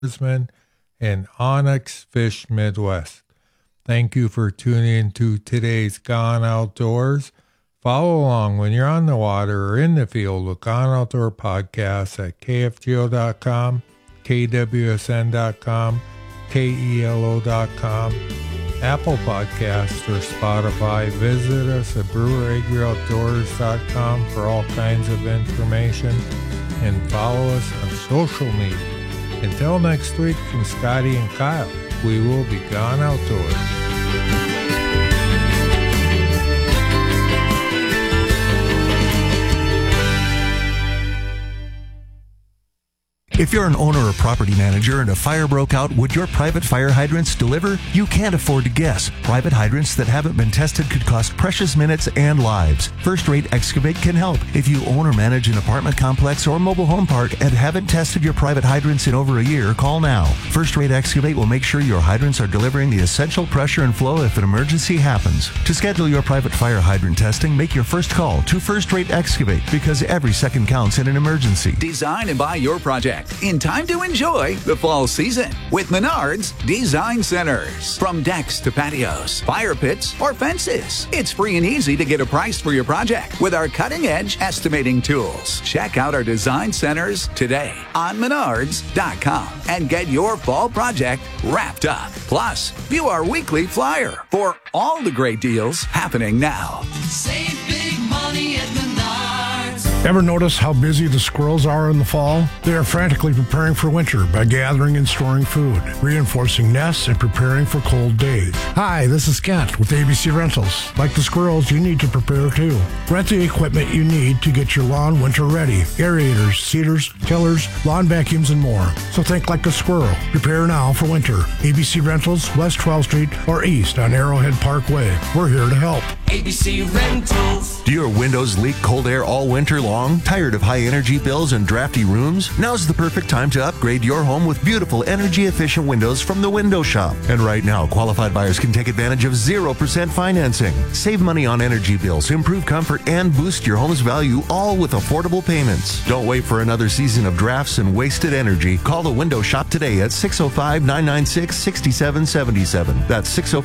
and Onyx Fish Midwest. Thank you for tuning in to today's Gone Outdoors. Follow along when you're on the water or in the field with Gone Outdoor Podcasts at kfgo.com, kwsn.com, kelo.com, Apple Podcasts, or Spotify. Visit us at breweryagrioutdoors.com for all kinds of information, and follow us on social media. Until next week, from Scotty and Kyle, we will be gone outdoors. If you're an owner or property manager and a fire broke out, would your private fire hydrants deliver? You can't afford to guess. Private hydrants that haven't been tested could cost precious minutes and lives. First Rate Excavate can help. If you own or manage an apartment complex or mobile home park and haven't tested your private hydrants in over a year, call now. First Rate Excavate will make sure your hydrants are delivering the essential pressure and flow if an emergency happens. To schedule your private fire hydrant testing, make your first call to First Rate Excavate, because every second counts in an emergency. Design and buy your project in time to enjoy the fall season with Menards Design Centers. From decks to patios, fire pits, or fences, it's free and easy to get a price for your project with our cutting-edge estimating tools. Check out our design centers today on Menards.com and get your fall project wrapped up. Plus, view our weekly flyer for all the great deals happening now. Save big money at Menards. Ever notice how busy the squirrels are in the fall? They are frantically preparing for winter by gathering and storing food, reinforcing nests, and preparing for cold days. Hi, this is Kent with ABC Rentals. Like the squirrels, you need to prepare too. Rent the equipment you need to get your lawn winter ready. Aerators, seeders, tillers, lawn vacuums, and more. So think like a squirrel. Prepare now for winter. ABC Rentals, West 12th Street or East on Arrowhead Parkway. We're here to help. ABC Rentals. Do your windows leak cold air all winter long? Tired of high energy bills and drafty rooms? Now's the perfect time to upgrade your home with beautiful energy efficient windows from the Window Shop. And right now, qualified buyers can take advantage of 0% financing. Save money on energy bills, improve comfort, and boost your home's value, all with affordable payments. Don't wait for another season of drafts and wasted energy. Call the Window Shop today at 605-996-6777. That's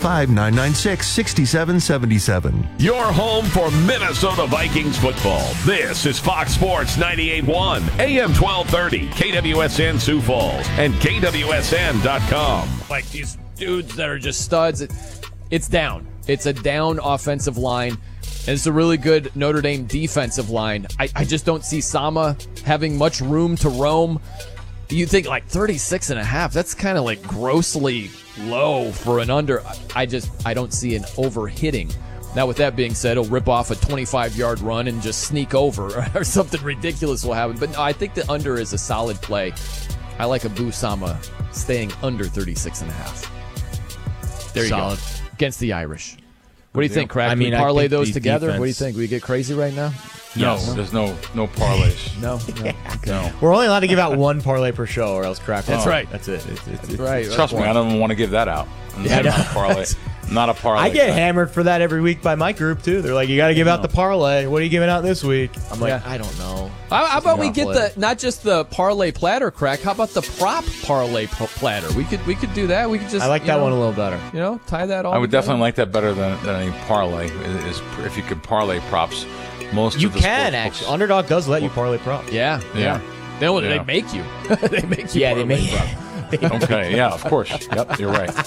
605-996-6777. Your home for Minnesota Vikings football. This is Fox Sports 98.1, AM 1230, KWSN Sioux Falls, and KWSN.com. Like these dudes that are just studs. It's down. It's a down offensive line. And it's a really good Notre Dame defensive line. I just don't see Sama having much room to roam. You think like 36.5, that's kind of like grossly low for an under. I don't see an overhitting. Now, with that being said, he'll rip off a 25-yard run and just sneak over, or something ridiculous will happen. But no, I think the under is a solid play. I like Abu Sama staying under 36.5. There you go. Against the Irish. What do you think, Craig? We parlay those together? What do you think? We get crazy right now? No, there's no parlays. No. Okay. No. We're only allowed to give out one parlay per show, or else Crack. That's right. That's it. That's right. Trust me, I don't even want to give that out. Not a parlay. I get hammered for that every week by my group too. They're like, "You got to give out the parlay. What are you giving out this week?" I'm like, I don't know. How about we get not just the parlay platter, Crack? How about the prop parlay platter? We could do that. We could just. I like that one a little better. Tie that all. I would together. definitely like that better than any parlay. Is if you could parlay props. You can actually. Underdog does let you parlay props. Yeah. They make you. They make you. Yeah, they make you. Okay, yeah, of course. Yep, you're right.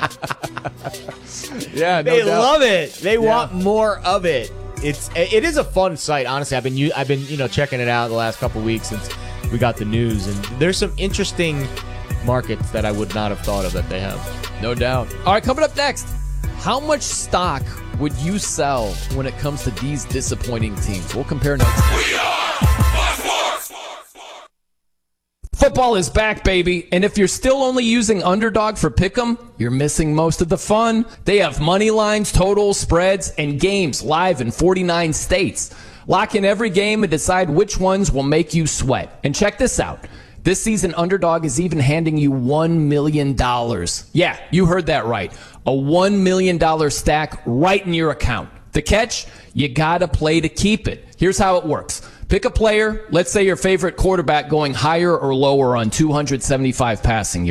Yeah, they love it. They want more of it. It is a fun site, honestly. I've been checking it out the last couple of weeks since we got the news, and there's some interesting markets that I would not have thought of that they have. No doubt. All right, coming up next, how much stock would you sell when it comes to these disappointing teams? We'll compare notes. We are Fox Sports. Football is back, baby, and if you're still only using Underdog for Pick'em, you're missing most of the fun. They have money lines, totals, spreads, and games live in 49 states. Lock in every game and decide which ones will make you sweat. And check this out. This season, Underdog is even handing you $1 million. Yeah, you heard that right. A $1 million stack right in your account. The catch? You gotta play to keep it. Here's how it works. Pick a player, let's say your favorite quarterback, going higher or lower on 275 passing yards.